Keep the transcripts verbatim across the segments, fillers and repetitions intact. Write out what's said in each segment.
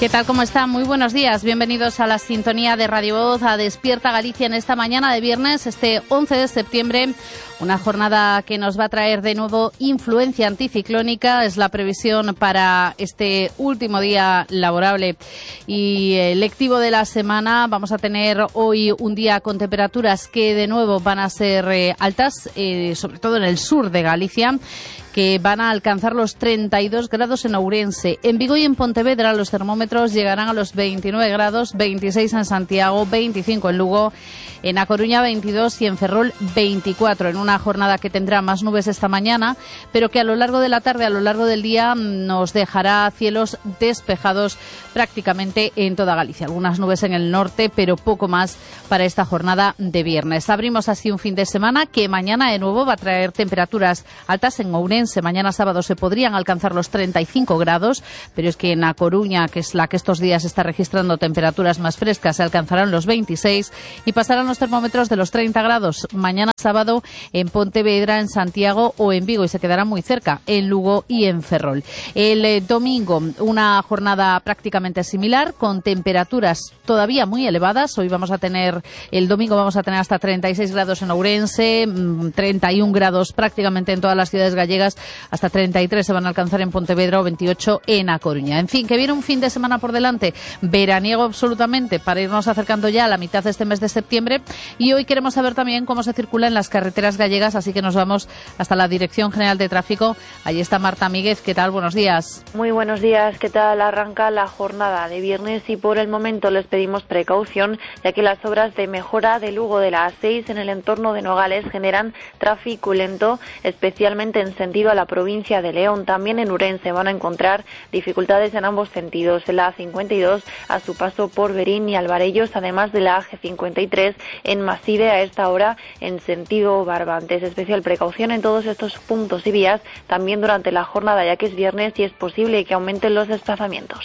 ¿Qué tal? ¿Cómo están? Muy buenos días. Bienvenidos a la sintonía de Radio Voz, a Despierta Galicia en esta mañana de viernes, este once de septiembre. Una jornada que nos va a traer de nuevo influencia anticiclónica. Es la previsión para este último día laborable y eh, lectivo de la semana. Vamos a tener hoy un día con temperaturas que de nuevo van a ser eh, altas, eh, sobre todo en el sur de Galicia, que van a alcanzar los treinta y dos grados en Ourense. En Vigo y en Pontevedra los termómetros llegarán a los veintinueve grados, veintiséis en Santiago, veinticinco en Lugo, en A Coruña veintidós y en Ferrol veinticuatro, en una jornada que tendrá más nubes esta mañana, pero que a lo largo de la tarde, a lo largo del día, nos dejará cielos despejados prácticamente en toda Galicia. Algunas nubes en el norte, pero poco más para esta jornada de viernes. Abrimos así un fin de semana que mañana de nuevo va a traer temperaturas altas en Ourense. Mañana sábado se podrían alcanzar los treinta y cinco grados, pero es que en A Coruña, que es la que estos días está registrando temperaturas más frescas, se alcanzarán los veintiséis y pasarán los termómetros de los treinta grados mañana sábado en Pontevedra, en Santiago o en Vigo, y se quedarán muy cerca en Lugo y en Ferrol. El eh, domingo una jornada prácticamente similar, con temperaturas todavía muy elevadas. Hoy vamos a tener, el domingo vamos a tener hasta treinta y seis grados en Ourense, treinta y un grados prácticamente en todas las ciudades gallegas, hasta treinta y tres se van a alcanzar en Pontevedra o veintiocho en A Coruña. En fin, que viene un fin de semana por delante, veraniego absolutamente, para irnos acercando ya a la mitad de este mes de septiembre. Y hoy queremos saber también cómo se circula en las carreteras gallegas, así que nos vamos hasta la Dirección General de Tráfico. Allí está Marta Míguez. ¿Qué tal? Buenos días. Muy buenos días. ¿Qué tal? Arranca la jornada de viernes y por el momento les pedimos precaución, ya que las obras de mejora de Lugo de la A seis en el entorno de Nogales generan tráfico lento, especialmente en sentido a la provincia de León. También en Ourense van a encontrar dificultades en ambos sentidos, en la A cincuenta y dos a su paso por Berín y Alvarellos, además de la A G cincuenta y tres en Maside a esta hora en sentido Barbantes. Especial precaución en todos estos puntos y vías también durante la jornada, ya que es viernes y es posible que aumenten los desplazamientos.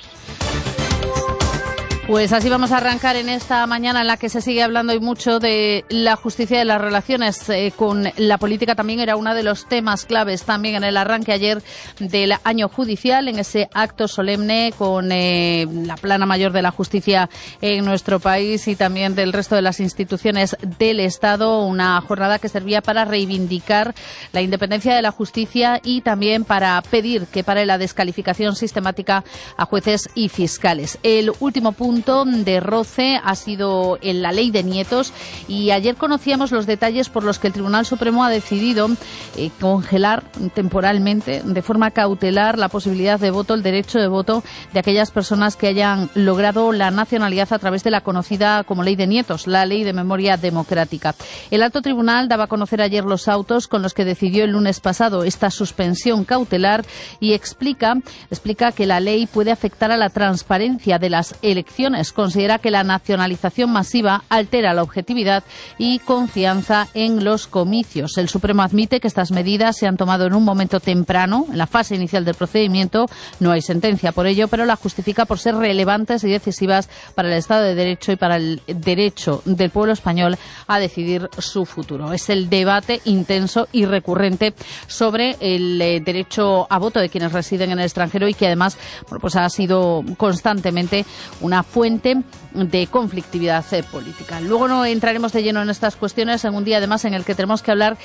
Pues así vamos a arrancar en esta mañana en la que se sigue hablando hoy mucho de la justicia, de las relaciones eh, con la política. También era uno de los temas claves también en el arranque ayer del año judicial, en ese acto solemne con eh, la plana mayor de la justicia en nuestro país y también del resto de las instituciones del Estado. Una jornada que servía para reivindicar la independencia de la justicia y también para pedir que pare la descalificación sistemática a jueces y fiscales. El último punto de roce ha sido en la ley de nietos, y ayer conocíamos los detalles por los que el Tribunal Supremo ha decidido eh, congelar temporalmente, de forma cautelar, la posibilidad de voto, el derecho de voto de aquellas personas que hayan logrado la nacionalidad a través de la conocida como ley de nietos, la Ley de Memoria Democrática. El alto tribunal daba a conocer ayer los autos con los que decidió el lunes pasado esta suspensión cautelar y explica, explica que la ley puede afectar a la transparencia de las elecciones. Considera que la nacionalización masiva altera la objetividad y confianza en los comicios. El Supremo admite que estas medidas se han tomado en un momento temprano, en la fase inicial del procedimiento. No hay sentencia por ello, pero la justifica por ser relevantes y decisivas para el Estado de Derecho y para el derecho del pueblo español a decidir su futuro. Es el debate intenso y recurrente sobre el eh, derecho a voto de quienes residen en el extranjero y que además, bueno, pues ha sido constantemente una fuente de conflictividad eh, política. Luego no entraremos de lleno en estas cuestiones en un día además en el que tenemos que hablar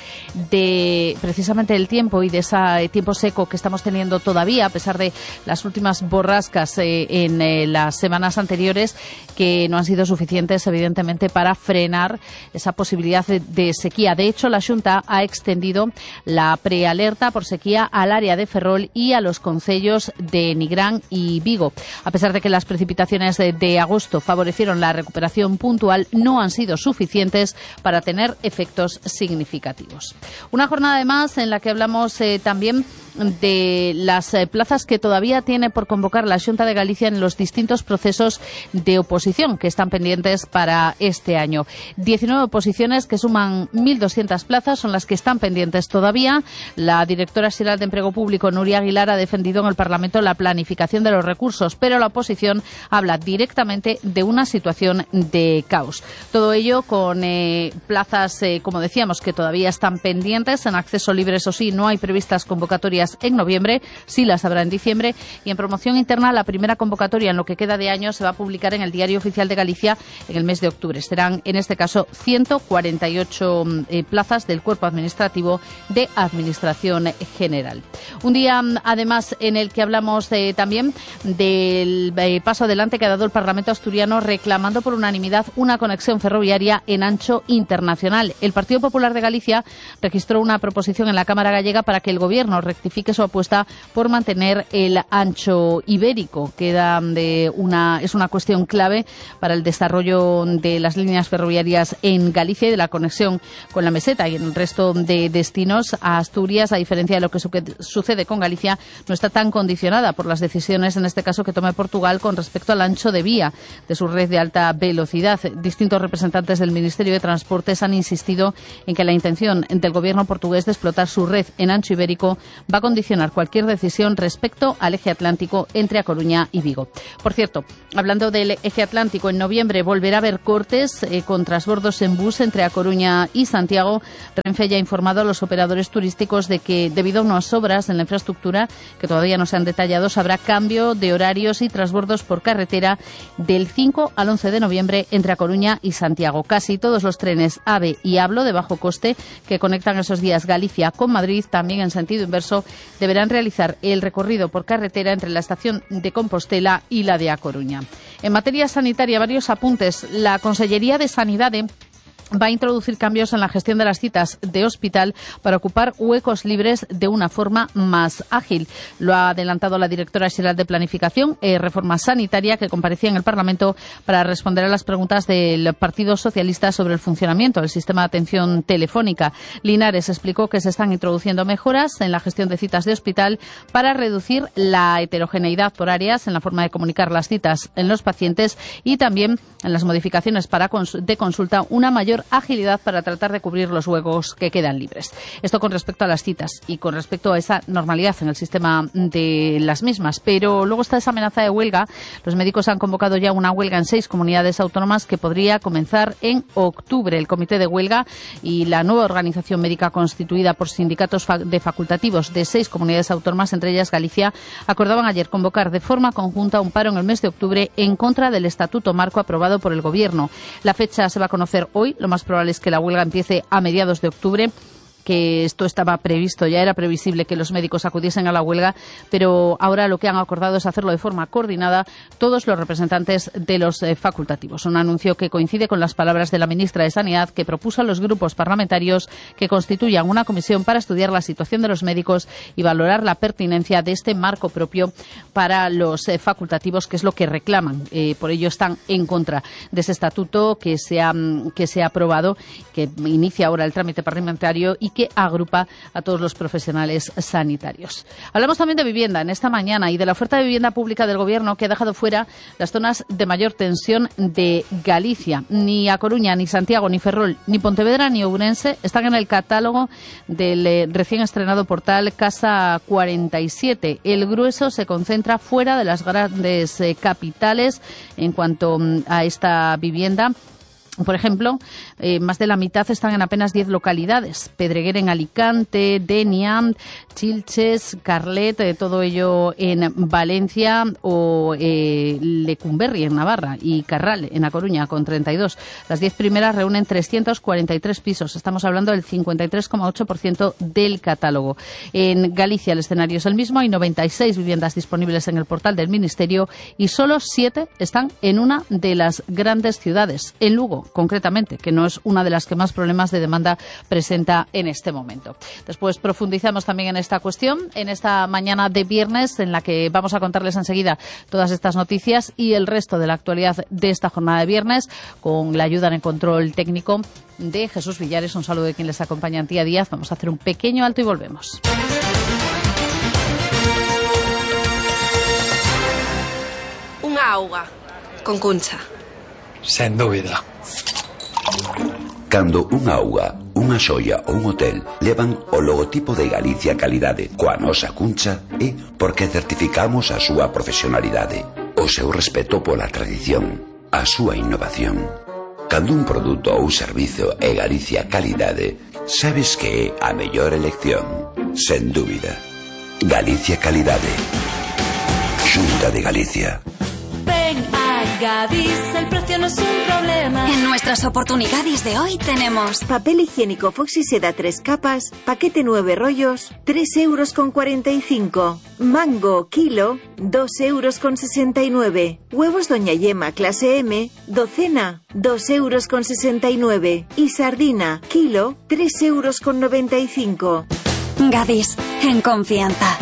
de precisamente del tiempo y de ese eh, tiempo seco que estamos teniendo todavía, a pesar de las últimas borrascas eh, en eh, las semanas anteriores, que no han sido suficientes evidentemente para frenar esa posibilidad de, de sequía. De hecho, la Xunta ha extendido la prealerta por sequía al área de Ferrol y a los concellos de Nigrán y Vigo. A pesar de que las precipitaciones de, de agosto favorecieron la recuperación puntual, no han sido suficientes para tener efectos significativos. Una jornada además en la que hablamos eh, también de las eh, plazas que todavía tiene por convocar la Xunta de Galicia en los distintos procesos de oposición que están pendientes para este año. diecinueve oposiciones que suman mil doscientas plazas son las que están pendientes todavía. La directora general de Empleo Público, Nuria Aguilar, ha defendido en el Parlamento la planificación de los recursos, pero la oposición habla directamente directamente de una situación de caos. Todo ello con eh, plazas, eh, como decíamos, que todavía están pendientes, en acceso libre, eso sí, no hay previstas convocatorias en noviembre, sí las habrá en diciembre, y en promoción interna la primera convocatoria en lo que queda de año se va a publicar en el Diario Oficial de Galicia en el mes de octubre. Serán, en este caso, ciento cuarenta y ocho eh, plazas del cuerpo administrativo de Administración General. Un día, además, en el que hablamos eh, también del eh, paso adelante que ha dado el Parlamento asturiano reclamando por unanimidad una conexión ferroviaria en ancho internacional. El Partido Popular de Galicia registró una proposición en la Cámara gallega para que el Gobierno rectifique su apuesta por mantener el ancho ibérico. Queda de una, es una cuestión clave para el desarrollo de las líneas ferroviarias en Galicia y de la conexión con la meseta y en el resto de destinos. A Asturias, a diferencia de lo que su sucede con Galicia, no está tan condicionada por las decisiones, en este caso, que tome Portugal con respecto al ancho de vía de su red de alta velocidad. Distintos representantes del Ministerio de Transportes han insistido en que la intención del Gobierno portugués de explotar su red en ancho ibérico va a condicionar cualquier decisión respecto al eje atlántico entre A Coruña y Vigo. Por cierto, hablando del eje atlántico, en noviembre volverá a haber cortes eh, con transbordos en bus entre A Coruña y Santiago. Renfe ya ha informado a los operadores turísticos de que, debido a unas obras en la infraestructura que todavía no se han detallado, habrá cambio de horarios y transbordos por carretera del cinco al once de noviembre entre A Coruña y Santiago. Casi todos los trenes AVE y ABLO de bajo coste que conectan esos días Galicia con Madrid, también en sentido inverso, deberán realizar el recorrido por carretera entre la estación de Compostela y la de A Coruña. En materia sanitaria, varios apuntes. La Consellería de Sanidad va a introducir cambios en la gestión de las citas de hospital para ocupar huecos libres de una forma más ágil. Lo ha adelantado la directora general de Planificación y Reforma Sanitaria, que comparecía en el Parlamento para responder a las preguntas del Partido Socialista sobre el funcionamiento del sistema de atención telefónica. Linares explicó que se están introduciendo mejoras en la gestión de citas de hospital para reducir la heterogeneidad por áreas en la forma de comunicar las citas en los pacientes y también en las modificaciones para cons- de consulta una mayor agilidad para tratar de cubrir los huecos que quedan libres. Esto con respecto a las citas y con respecto a esa normalidad en el sistema de las mismas. Pero luego está esa amenaza de huelga. Los médicos han convocado ya una huelga en seis comunidades autónomas que podría comenzar en octubre. El comité de huelga y la nueva organización médica constituida por sindicatos de facultativos de seis comunidades autónomas, entre ellas Galicia, acordaban ayer convocar de forma conjunta un paro en el mes de octubre en contra del Estatuto Marco aprobado por el Gobierno. La fecha se va a conocer hoy. Lo más probable es que la huelga empiece a mediados de octubre, que esto estaba previsto, ya era previsible que los médicos acudiesen a la huelga, pero ahora lo que han acordado es hacerlo de forma coordinada todos los representantes de los eh, facultativos. Un anuncio que coincide con las palabras de la ministra de Sanidad, que propuso a los grupos parlamentarios que constituyan una comisión para estudiar la situación de los médicos y valorar la pertinencia de este marco propio para los eh, facultativos, que es lo que reclaman. Eh, por ello están en contra de ese estatuto que se ha, que se ha aprobado, que inicia ahora el trámite parlamentario y que agrupa a todos los profesionales sanitarios. Hablamos también de vivienda en esta mañana y de la oferta de vivienda pública del Gobierno, que ha dejado fuera las zonas de mayor tensión de Galicia. Ni A Coruña, ni Santiago, ni Ferrol, ni Pontevedra, ni Ourense están en el catálogo del eh, recién estrenado portal Casa cuarenta y siete. El grueso se concentra fuera de las grandes eh, capitales en cuanto mm, a esta vivienda. Por ejemplo, eh, más de la mitad están en apenas diez localidades. Pedreguer en Alicante, Denia, Chilches, Carlet, eh, todo ello en Valencia, o eh, Lecumberri en Navarra y Carral en A Coruña con treinta y dos. Las diez primeras reúnen trescientos cuarenta y tres pisos. Estamos hablando del cincuenta y tres coma ocho por ciento del catálogo. En Galicia el escenario es el mismo. Hay noventa y seis viviendas disponibles en el portal del Ministerio y solo siete están en una de las grandes ciudades, en Lugo, concretamente, que no es una de las que más problemas de demanda presenta en este momento. Después profundizamos también en esta cuestión, en esta mañana de viernes, en la que vamos a contarles enseguida todas estas noticias y el resto de la actualidad de esta jornada de viernes, con la ayuda en el control técnico de Jesús Villares. Un saludo de quien les acompaña, Antía Díaz. Vamos a hacer un pequeño alto y volvemos. Unha auga con Cuncha. Sen dúbida. Cando unha auga, unha xoia ou un hotel levan o logotipo de Galicia Calidade coa nosa Cuncha, é porque certificamos a súa profesionalidade. O o seu respeto pola tradición, a súa innovación. Cando un produto ou servizo é Galicia Calidade, sabes que é a mellor elección, sen dúbida. Galicia Calidade. Xunta de Galicia. Ven a Gadis, el precio no es un problema. En nuestras oportunidades de hoy tenemos papel higiénico Foxy Seda tres capas, paquete nueve rollos, tres euros con cuarenta y cinco. Mango kilo, dos euros con sesenta y nueve. Huevos Doña Yema clase M, docena, dos euros con sesenta y nueve. Y sardina kilo, tres euros con noventa y cinco. Gadis, en confianza.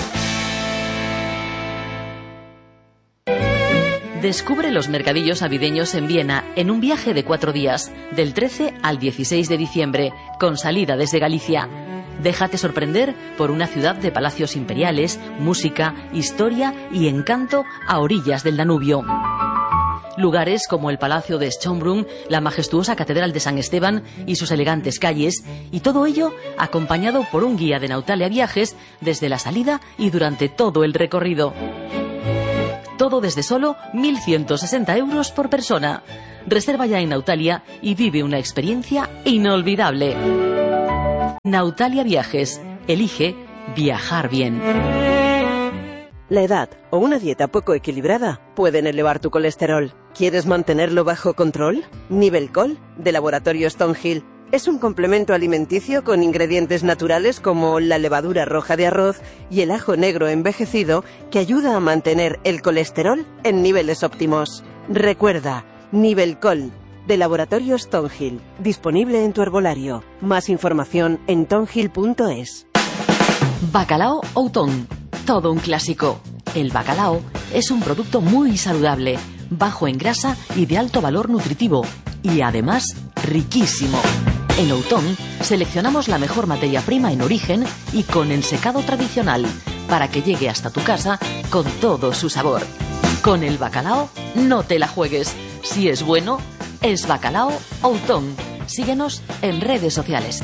Descubre los mercadillos navideños en Viena en un viaje de cuatro días, del trece al dieciséis de diciembre, con salida desde Galicia. Déjate sorprender por una ciudad de palacios imperiales, música, historia y encanto a orillas del Danubio. Lugares como el Palacio de Schönbrunn, la majestuosa Catedral de San Esteban y sus elegantes calles, y todo ello acompañado por un guía de Nautalia Viajes desde la salida y durante todo el recorrido. Todo desde solo mil ciento sesenta euros por persona. Reserva ya en Nautalia y vive una experiencia inolvidable. Nautalia Viajes. Elige viajar bien. La edad o una dieta poco equilibrada pueden elevar tu colesterol. ¿Quieres mantenerlo bajo control? Nivelcol, de Laboratorio Stonehill. Es un complemento alimenticio con ingredientes naturales como la levadura roja de arroz y el ajo negro envejecido que ayuda a mantener el colesterol en niveles óptimos. Recuerda, Nivelcol, de Laboratorio Stonehill, disponible en tu herbolario. Más información en tonhill punto es. Bacalao Outón, todo un clásico. El bacalao es un producto muy saludable, bajo en grasa y de alto valor nutritivo, y además riquísimo. En Outón seleccionamos la mejor materia prima en origen y con ensecado tradicional para que llegue hasta tu casa con todo su sabor. Con el bacalao no te la juegues. Si es bueno, es Bacalao Outón. Síguenos en redes sociales.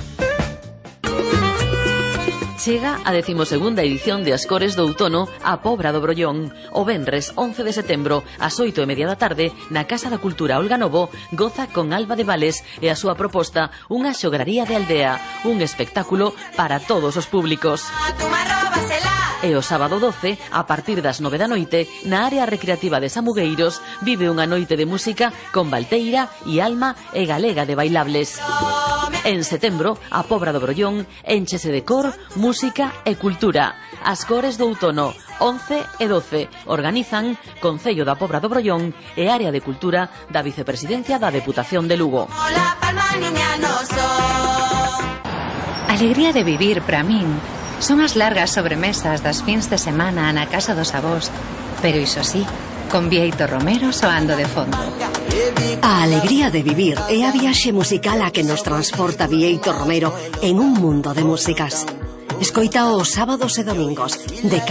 Chega a decimosegunda edición de Ascores do Outono a Pobra do Brollón. O venres once de setembro ás oito e media da tarde na Casa da Cultura Olga Novo goza con Alba de Vales e a súa proposta unha xograría de aldea, un espectáculo para todos os públicos. E o sábado doce, a partir das nove da noite, na área recreativa de Samugueiros, vive unha noite de música con Valteira e Alma e Galega de Bailables. En setembro, a Pobra do Brollón énchese de cor, música e cultura. Ascores do Outono, once e doce, organizan Concello da Pobra do Brollón e Área de Cultura da Vicepresidencia da Deputación de Lugo. Alegría de vivir para min son as largas sobremesas das fins de semana na casa dos avós, pero iso sí, con Bieito Romero soando de fondo. A alegría de vivir é a viaxe musical a que nos transporta Bieito Romero en un mundo de músicas. Escoita os sábados e domingos de